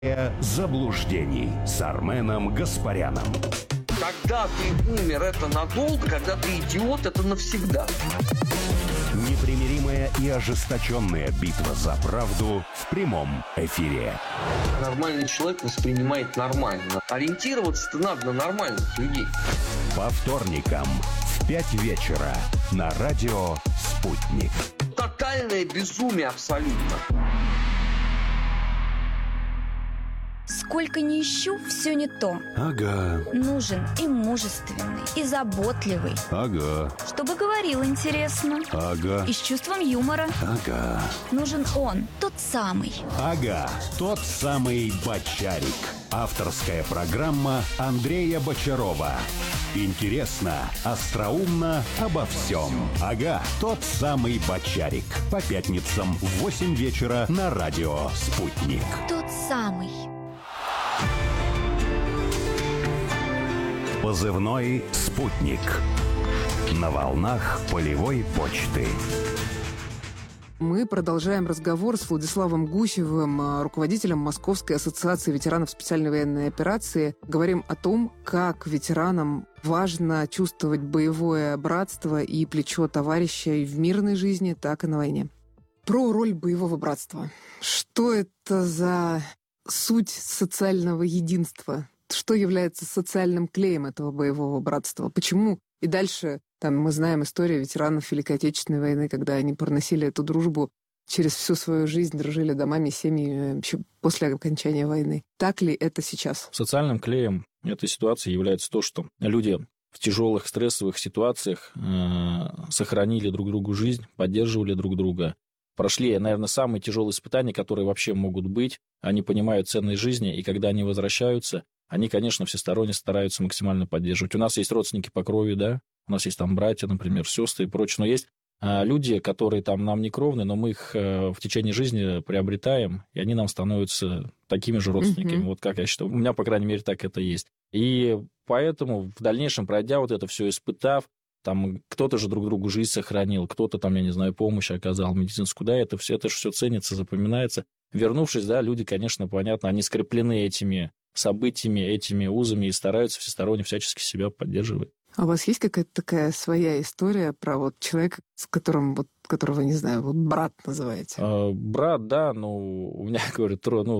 Заблуждений с Арменом Гаспаряном. Когда ты умер, это надолго, когда ты идиот, это навсегда. Непримиримая и ожесточенная битва за правду в прямом эфире. Нормальный человек воспринимает нормально. Ориентироваться-то надо на нормальных людей. По вторникам в 5 вечера на радио «Спутник». Тотальное безумие абсолютно. Сколько ни ищу, все не то. Ага. Нужен и мужественный, и заботливый. Ага. Чтобы говорил интересно. Ага. И с чувством юмора. Ага. Нужен он, тот самый. Ага. Тот самый Бочарик. Авторская программа Андрея Бочарова. Интересно, остроумно, обо всем. Ага. Тот самый Бочарик. По пятницам в 8 вечера на радио «Спутник». Тот самый. Позывной «Спутник». На волнах полевой почты. Мы продолжаем разговор с Владиславом Гусевым, руководителем Московской ассоциации ветеранов специальной военной операции. Говорим о том, как ветеранам важно чувствовать боевое братство и плечо товарища и в мирной жизни, так и на войне. Про роль боевого братства. Что это за суть социального единства? Что является социальным клеем этого боевого братства? Почему? И дальше там мы знаем историю ветеранов Великой Отечественной войны, когда они проносили эту дружбу через всю свою жизнь, дружили домами, семьями еще после окончания войны. Так ли это сейчас? Социальным клеем этой ситуации является то, что люди в тяжелых стрессовых ситуациях сохранили друг другу жизнь, поддерживали друг друга, прошли, наверное, самые тяжелые испытания, которые вообще могут быть. Они понимают ценность жизни, и когда они возвращаются, они, конечно, всесторонне стараются максимально поддерживать. У нас есть родственники по крови, да, у нас есть там братья, например, сестры и прочее, но есть люди, которые там нам не кровны, но мы их в течение жизни приобретаем, и они нам становятся такими же родственниками. Вот как я считаю. У меня, по крайней мере, так это есть. И поэтому в дальнейшем, пройдя вот это все, испытав, там кто-то же друг другу жизнь сохранил, кто-то там, я не знаю, помощь оказал медицинскую, да, это же все ценится, запоминается. Вернувшись, да, люди, конечно, понятно, они скреплены этими событиями, этими узами и стараются всесторонне всячески себя поддерживать. А у вас есть какая-то такая своя история про вот человека, с которым, вот, которого, не знаю, вот брат называете? Брат, да, ну, у меня, говорю,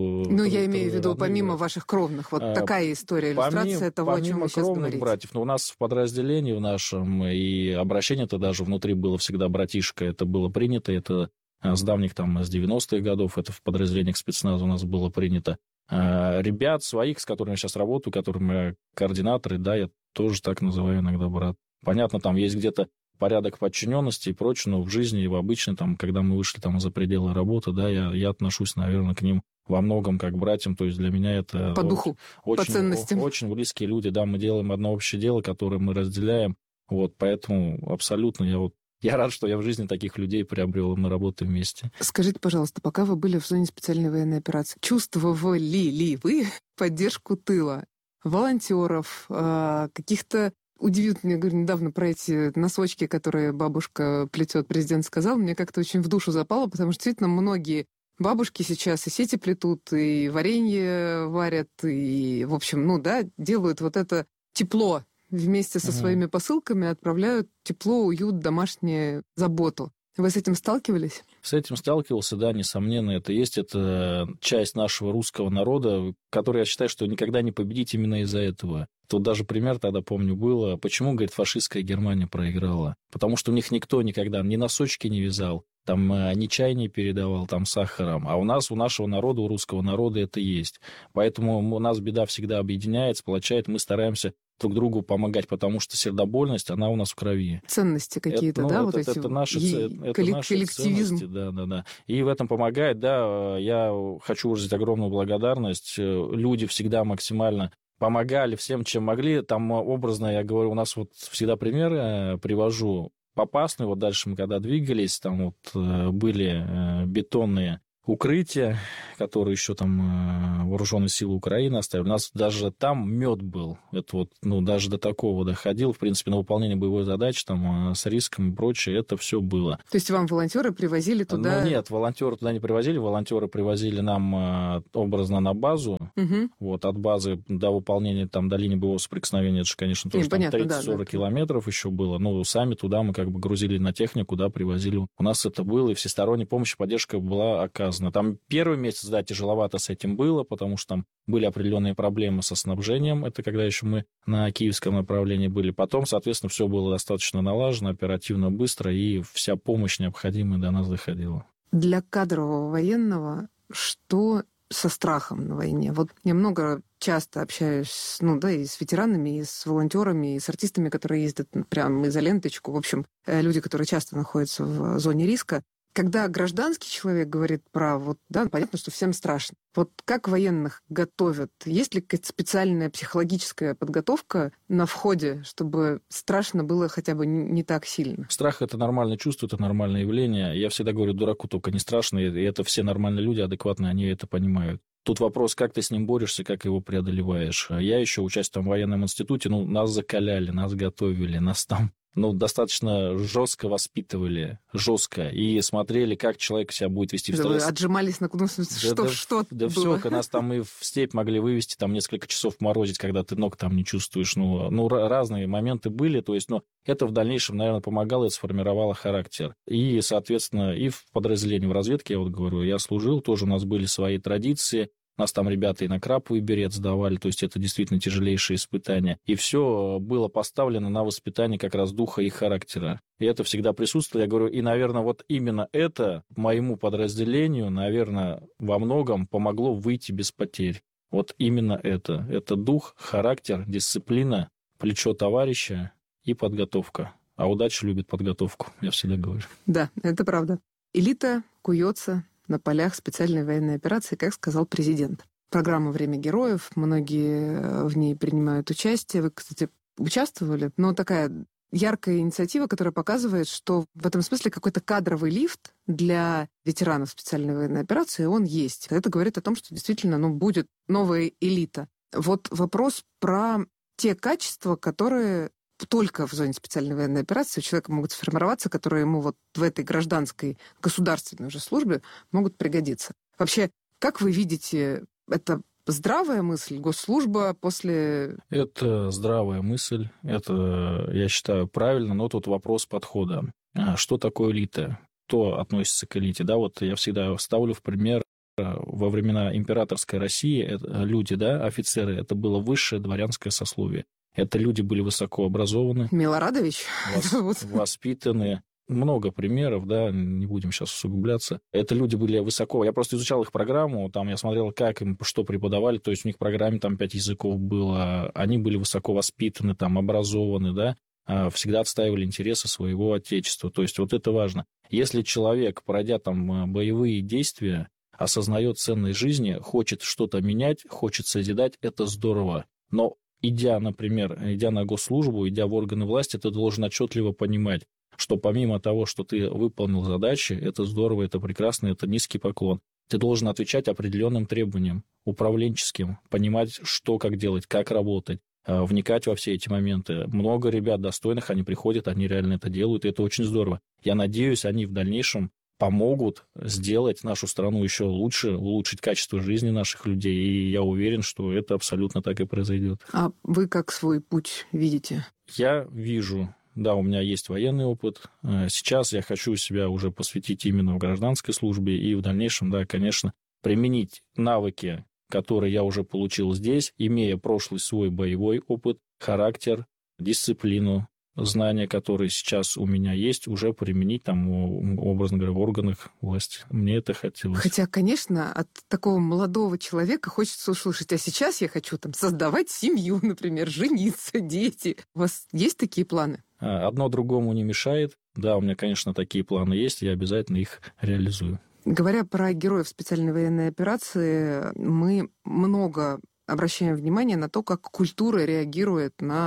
я имею в виду, помимо ваших кровных, вот такая история, иллюстрация того, о чем вы сейчас говорите. Братьев, но у нас в подразделении в нашем, и обращение-то даже внутри было всегда братишка, это было принято, это с давних там, с 90-х годов, это в подразделениях спецназа у нас было принято. Ребят своих, с которыми я сейчас работаю, которыми координаторы, да, я тоже так называю иногда брат. Понятно, там есть где-то порядок подчиненности и прочее, но в жизни, в обычной, там, когда мы вышли там за пределы работы, да, я отношусь, наверное, к ним во многом как к братьям, то есть для меня это... По духу, по ценностям. Очень близкие люди, да, мы делаем одно общее дело, которое мы разделяем, вот, поэтому абсолютно я рад, что я в жизни таких людей приобрел, и мы работаем вместе. Скажите, пожалуйста, пока вы были в зоне специальной военной операции, чувствовали ли вы поддержку тыла? Волонтеров, каких-то... Удивит меня, говорю, недавно про эти носочки, которые бабушка плетет, президент сказал, мне как-то очень в душу запало, потому что действительно многие бабушки сейчас и сети плетут, и варенье варят, и, в общем, делают вот это тепло вместе со своими посылками, отправляют тепло, уют, домашнюю заботу. Вы с этим сталкивались? С этим сталкивался, да, несомненно, это есть. Это часть нашего русского народа, который, я считаю, что никогда не победить именно из-за этого. Тут даже пример тогда, помню, было. Почему, говорит, фашистская Германия проиграла? Потому что у них никто никогда ни носочки не вязал, там ни чай не передавал там сахаром. А у нашего народа, у русского народа это есть. Поэтому у нас беда всегда объединяет, сплочает. Мы стараемся друг другу помогать, потому что сердобольность, она у нас в крови. Ценности какие-то, это наши ценности, да. И в этом помогает, да, я хочу выразить огромную благодарность. Люди всегда максимально помогали всем, чем могли. Там образно, я говорю, у нас вот всегда примеры привожу. Попасный, вот дальше мы когда двигались, там вот были бетонные укрытия, которые еще там вооруженные силы Украины оставили. У нас даже там мед был. Это вот, даже до такого доходил. В принципе, на выполнение боевой задачи там с риском и прочее, это все было. То есть вам волонтеры привозили туда? Нет, волонтеры туда не привозили. Волонтеры привозили нам образно на базу. Угу. Вот от базы до выполнения там до линии боевого соприкосновения, это же, конечно, тоже там 30-40 километров еще было. Но сами туда мы как бы грузили на технику, да, привозили. У нас это было, и всесторонняя помощь и поддержка была оказана. Там первый месяц, да, тяжеловато с этим было, потому что там были определенные проблемы со снабжением. Это когда еще мы на киевском направлении были. Потом, соответственно, все было достаточно налажено, оперативно, быстро, и вся помощь необходимая до нас доходила. Для кадрового военного что со страхом на войне? Вот я часто общаюсь, и с ветеранами, и с волонтерами, и с артистами, которые ездят прямо за ленточку. В общем, люди, которые часто находятся в зоне риска. Когда гражданский человек говорит про понятно, что всем страшно. Вот как военных готовят? Есть ли какая-то специальная психологическая подготовка на входе, чтобы страшно было хотя бы не так сильно? Страх — это нормальное чувство, это нормальное явление. Я всегда говорю, дураку только не страшно, и это все нормальные люди, адекватные, они это понимают. Тут вопрос, как ты с ним борешься, как его преодолеваешь. Я еще, участвуя там в военном институте, нас закаляли, нас готовили, нас там достаточно жестко воспитывали, и смотрели, как человек себя будет вести в стресс. Вы отжимались на что да было? все, нас там и в степь могли вывести, там несколько часов морозить, когда ты ног там не чувствуешь. Разные моменты были, то есть, это в дальнейшем, наверное, помогало, это сформировало характер. И, соответственно, и в подразделении в разведке, я говорю, я служил, тоже у нас были свои традиции. Нас там ребята и на краповый берет сдавали, то есть это действительно тяжелейшие испытания. И все было поставлено на воспитание как раз духа и характера. И это всегда присутствует. Я говорю, и, наверное, вот именно это моему подразделению, наверное, во многом помогло выйти без потерь. Вот именно это. Это дух, характер, дисциплина, плечо товарища и подготовка. А удача любит подготовку, я всегда говорю. Да, это правда. Элита куется на полях специальной военной операции, как сказал президент. Программа «Время героев», многие в ней принимают участие. Вы, кстати, участвовали? Такая яркая инициатива, которая показывает, что в этом смысле какой-то кадровый лифт для ветеранов специальной военной операции, он есть. Это говорит о том, что действительно будет новая элита. Вот вопрос про те качества, которые только в зоне специальной военной операции у человека могут сформироваться, которые ему в этой гражданской государственной уже службе могут пригодиться. Вообще, как вы видите, это здравая мысль, госслужба после... Это здравая мысль, это, я считаю, правильно, но тут вопрос подхода. Что такое элита? Кто относится к элите? Я всегда ставлю в пример, во времена императорской России люди, офицеры, это было высшее дворянское сословие. Это люди были высокообразованы. Милорадович? Воспитаны. Много примеров, не будем сейчас усугубляться. Это люди были высоко... Я просто изучал их программу, там я смотрел, как им что преподавали, то есть у них в программе там 5 языков было, они были высоко воспитаны, образованы, всегда отстаивали интересы своего отечества. То есть это важно. Если человек, пройдя боевые действия, осознает ценность жизни, хочет что-то менять, хочет созидать, это здорово. Но идя на госслужбу, идя в органы власти, ты должен отчетливо понимать, что помимо того, что ты выполнил задачи, это здорово, это прекрасно, это низкий поклон. Ты должен отвечать определенным требованиям, управленческим, понимать, что, как делать, как работать, вникать во все эти моменты. Много ребят достойных, они приходят, они реально это делают, и это очень здорово. Я надеюсь, они в дальнейшем помогут сделать нашу страну еще лучше, улучшить качество жизни наших людей. И я уверен, что это абсолютно так и произойдет. А вы как свой путь видите? Я вижу, у меня есть военный опыт. Сейчас я хочу себя уже посвятить именно в гражданской службе и в дальнейшем, конечно, применить навыки, которые я уже получил здесь, имея прошлый свой боевой опыт, характер, дисциплину, знания, которые сейчас у меня есть, уже применить образно говоря, в органах власти. Мне это хотелось. Хотя, конечно, от такого молодого человека хочется услышать, а сейчас я хочу создавать семью, например, жениться, дети. У вас есть такие планы? Одно другому не мешает. Да, у меня, конечно, такие планы есть, я обязательно их реализую. Говоря про героев специальной военной операции, мы много обращаем внимание на то, как культура реагирует на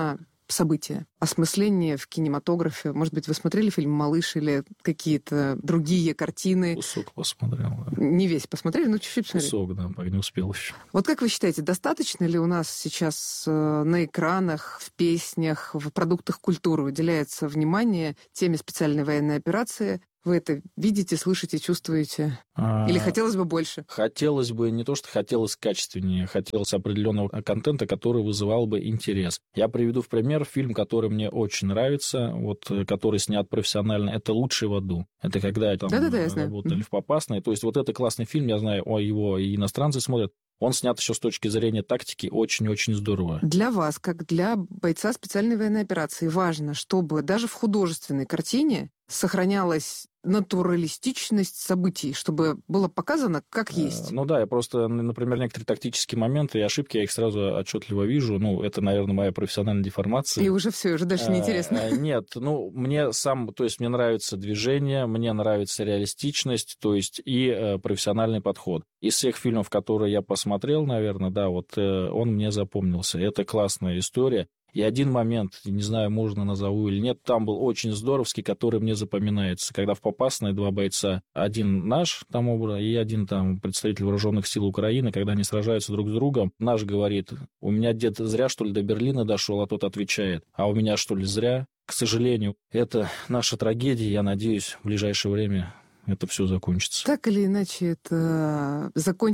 события, осмысление в кинематографе. Может быть, вы смотрели фильм «Малыш» или какие-то другие картины? Кусок посмотрел. Да. Не весь посмотрели, но чуть-чуть посмотрели. Кусок, да, не успел еще. Вот как вы считаете, достаточно ли у нас сейчас на экранах, в песнях, в продуктах культуры уделяется внимание теме специальной военной операции? Вы это видите, слышите, чувствуете? Или хотелось бы больше? Хотелось бы, не то что хотелось качественнее, хотелось определенного контента, который вызывал бы интерес. Я приведу в пример фильм, который мне очень нравится, вот, который снят профессионально. Это «Лучший в аду». Это когда там работали в Попасной. То есть вот это классный фильм, я знаю, его и иностранцы смотрят. Он снят еще с точки зрения тактики очень-очень здорово. Для вас, как для бойца специальной военной операции, важно, чтобы даже в художественной картине сохранялась натуралистичность событий, чтобы было показано, как есть. Ну да, я просто, например, некоторые тактические моменты и ошибки, я их сразу отчетливо вижу. Ну, это, наверное, моя профессиональная деформация. И уже все, уже дальше неинтересно. Нет, мне мне нравится движение, мне нравится реалистичность, то есть и профессиональный подход. Из всех фильмов, которые я посмотрел, наверное, да, вот он мне запомнился. Это классная история. И один момент, не знаю, можно назову или нет, там был очень здоровский, который мне запоминается. Когда в Попасной два бойца, один наш там и один там представитель вооруженных сил Украины, когда они сражаются друг с другом, наш говорит: у меня дед зря, что ли, до Берлина дошел, а тот отвечает: а у меня, что ли, зря? К сожалению, это наша трагедия, я надеюсь, в ближайшее время это все закончится. Так или иначе, это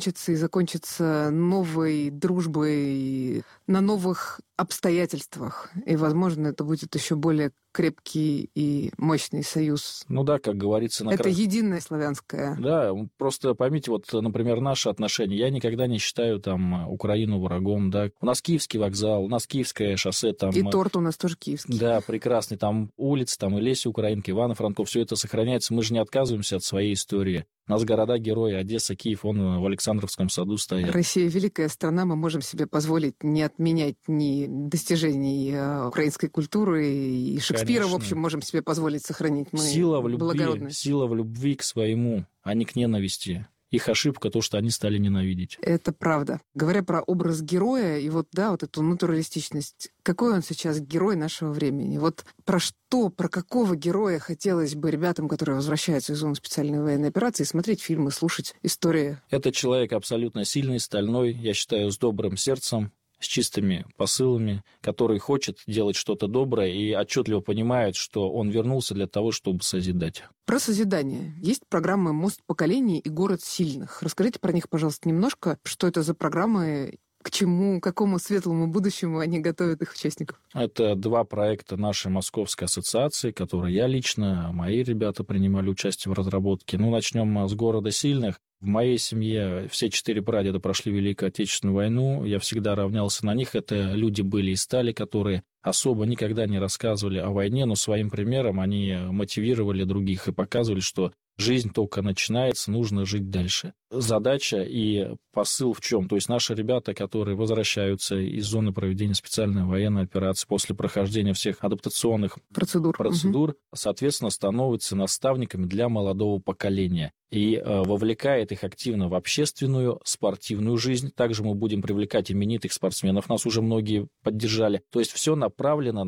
закончится новой дружбой на новых обстоятельствах. И, возможно, это будет еще более крепкий и мощный союз. Ну да, как говорится... Это единое славянское. Да, просто поймите, вот, например, наши отношения. Я никогда не считаю там Украину врагом, да. У нас Киевский вокзал, у нас Киевское шоссе там... И торт у нас тоже киевский. Да, прекрасный. Там улицы, там и Леся Украинка, Ивана Франко, все это сохраняется. Мы же не отказываемся от своей истории. У нас города-герои, Одесса, Киев, он в Александровском саду стоит. Россия — великая страна, мы можем себе позволить не отменять ни достижений украинской культуры, и Шекспира, конечно, в общем, можем себе позволить сохранить. Мы сила в любви к своему, а не к ненависти. Их ошибка то, что они стали ненавидеть. Это правда. Говоря про образ героя и вот эту натуралистичность, какой он сейчас герой нашего времени? Вот про какого героя хотелось бы ребятам, которые возвращаются из зоны специальной военной операции, смотреть фильмы, слушать истории? Это человек абсолютно сильный, стальной, я считаю, с добрым сердцем, с чистыми посылами, который хочет делать что-то доброе и отчетливо понимает, что он вернулся для того, чтобы созидать. Про созидание. Есть программы «Мост поколений» и «Город сильных». Расскажите про них, пожалуйста, немножко. Что это за программы? К чему, к какому светлому будущему они готовят их участников? Это 2 проекта нашей Московской ассоциации, которые я лично, мои ребята принимали участие в разработке. Начнем с «Города сильных». В моей семье все 4 прадеда прошли Великую Отечественную войну. Я всегда равнялся на них. Это люди были и стали, которые особо никогда не рассказывали о войне, но своим примером они мотивировали других и показывали, что жизнь только начинается, нужно жить дальше. Задача и посыл в чем? То есть наши ребята, которые возвращаются из зоны проведения специальной военной операции после прохождения всех адаптационных процедур, соответственно, становятся наставниками для молодого поколения и вовлекает их активно в общественную, спортивную жизнь. Также мы будем привлекать именитых спортсменов, нас уже многие поддержали. То есть все направлено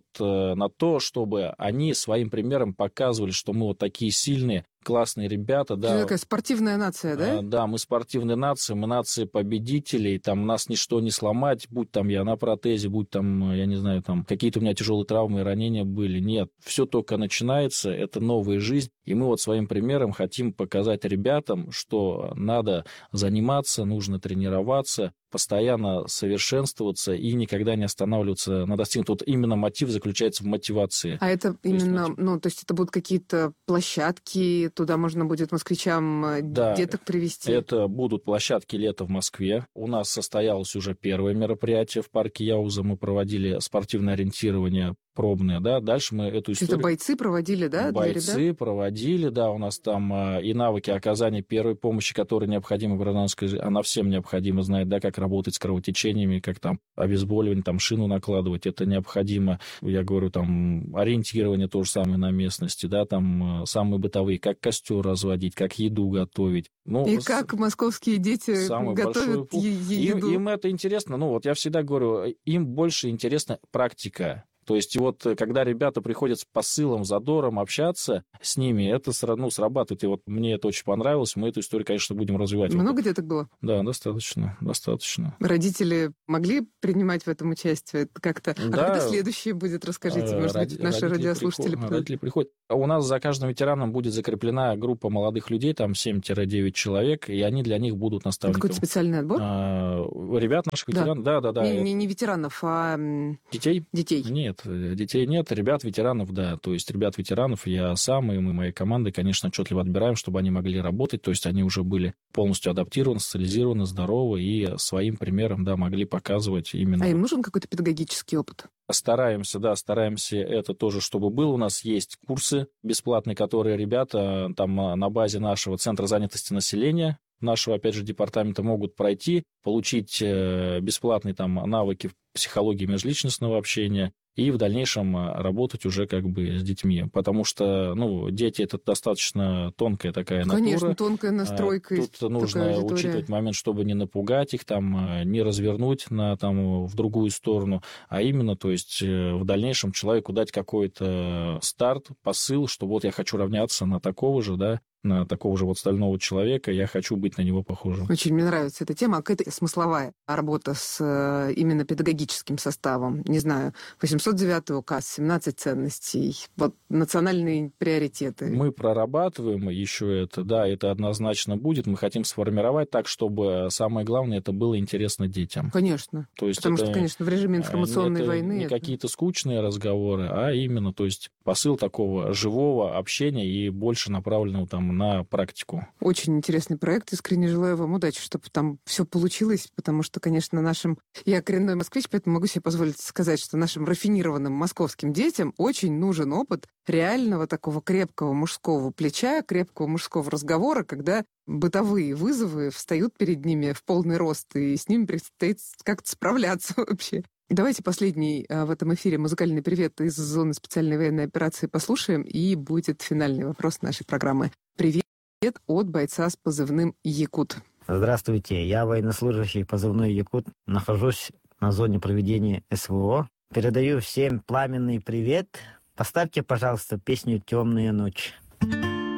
на то, чтобы они своим примером показывали, что мы вот такие сильные, классные ребята. Да. Такая спортивная нация, да? Да, мы спортивная нация, мы нация победителей, там нас ничто не сломать, будь там я на протезе, будь там, я не знаю, там какие-то у меня тяжелые травмы и ранения были. Нет, все только начинается, это новая жизнь, и мы вот своим примером хотим показать ребятам, что надо заниматься, нужно тренироваться, постоянно совершенствоваться и никогда не останавливаться на достигнутом. Вот именно мотив заключается в мотивации. А это именно, то есть это будут какие-то площадки, туда можно будет москвичам деток привезти? Это будут площадки лета в Москве. У нас состоялось уже первое мероприятие в парке Яуза. Мы проводили спортивное ориентирование пробные, да, дальше мы эту историю... Это бойцы проводили, да, бойцы проводили, да, у нас там и навыки оказания первой помощи, которые необходимы в гражданской жизни, она всем необходимо знать, да, как работать с кровотечениями, как там обезболивание, там шину накладывать, это необходимо, я говорю, там ориентирование то же самое на местности, да, там самые бытовые, как костер разводить, как еду готовить. И как московские дети готовят еду. Им это интересно, я всегда говорю, им больше интересна практика. То есть вот когда ребята приходят с посылом, задором общаться с ними, это срабатывает. И вот мне это очень понравилось. Мы эту историю, конечно, будем развивать. Много деток было? Да, достаточно. Родители могли принимать в этом участие? Это как-то... Да. А когда следующее будет? Расскажите, может быть, наши радиослушатели... Родители приходят. У нас за каждым ветераном будет закреплена группа молодых людей, там 7-9 человек, и они для них будут наставниками. Какой-то специальный отбор? Ребят наших ветеранов? Да. Не ветеранов, а... Детей? Детей. Нет, детей нет. Ребят ветеранов, да. То есть ребят ветеранов я сам и мы, моей командой, конечно, отчетливо отбираем, чтобы они могли работать. То есть они уже были полностью адаптированы, социализированы, здоровы и своим примером, да, могли показывать именно... А им нужен какой-то педагогический опыт? Стараемся это тоже, чтобы был. У нас есть курсы бесплатные, которые ребята там на базе нашего Центра занятости населения, нашего, опять же, департамента могут пройти, получить бесплатные там навыки психологии межличностного общения и в дальнейшем работать уже как бы с детьми. Потому что, дети — это достаточно тонкая такая натура. Конечно, тонкая настройка. Тут нужно учитывать момент, чтобы не напугать их, не развернуть в другую сторону, а именно, то есть в дальнейшем человеку дать какой-то старт, посыл, что вот я хочу равняться на такого же, да, на такого же вот стального человека, я хочу быть на него похожим. Очень мне нравится эта тема. А какая-то смысловая работа с именно педагогическим составом? Не знаю, 809 указ, 17 ценностей, вот национальные приоритеты. Мы прорабатываем еще это, да, это однозначно будет. Мы хотим сформировать так, чтобы самое главное, это было интересно детям. Конечно. То есть потому что, конечно, в режиме информационной войны... Не какие-то скучные разговоры, а именно, то есть посыл такого живого общения и больше направленного на практику. Очень интересный проект. Искренне желаю вам удачи, чтобы там все получилось, потому что, конечно, я коренной москвич, поэтому могу себе позволить сказать, что нашим рафинированным московским детям очень нужен опыт реального такого крепкого мужского плеча, крепкого мужского разговора, когда бытовые вызовы встают перед ними в полный рост, и с ними предстоит как-то справляться вообще. Давайте последний в этом эфире музыкальный привет из зоны специальной военной операции послушаем, и будет финальный вопрос нашей программы. Привет от бойца с позывным «Якут». Здравствуйте, я военнослужащий позывной «Якут». Нахожусь на зоне проведения СВО. Передаю всем пламенный привет. Поставьте, пожалуйста, песню «Темная ночь».